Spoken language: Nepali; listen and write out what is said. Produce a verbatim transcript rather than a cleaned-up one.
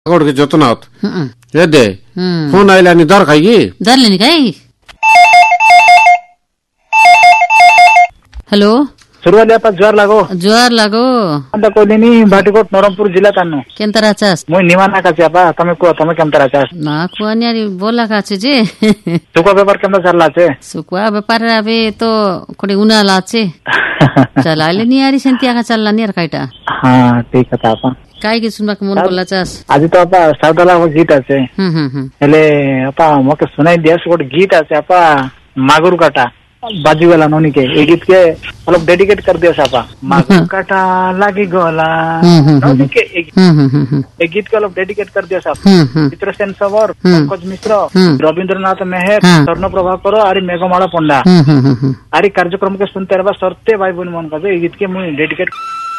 के जोतनाथ ये दे फोन आइला नि दर खाई दर लेनी काई। हेलो सुरुवाली आपा ज्वार लागो ज्वार लागो अंत कोलिनी बाटीकोट नरमपुर जिल्ला तान्नु केंतरा चास म निमाना का चापा तमे को तमे केंतरा चास ना कुआनियारी बोला काचे जे सुको व्यापार केंदा चलला छे सुकुआ व्यापार अबे तो कोडी उनाला छे चलाले नि यारी सेंतिया का चलला नि काइटा। हां ठीक है आपा काय के सुनबा के मन बोला चास आज तो आपा साउदला वो गीत আছে हम हम हम हेले आपा मके सुनाई देस गोट गीत আছে आपा मागुर काटा बाजू वाला नोनी के ये गीत के मतलब डेडिकेट कर दिया सापा मागुर काटा लागी गोला नोनी के एक गीत के मतलब डेडिकेट कर दिया सापा चित्रसेन सवर पंकज मिश्र रविंद्रनाथ मेहर स्वर्ण प्रभाकर और मेघमाला पंडा आरी कार्यक्रम के सुनते रहबा सरते भाई बहन मन का ये गीत के मुई डेडिकेट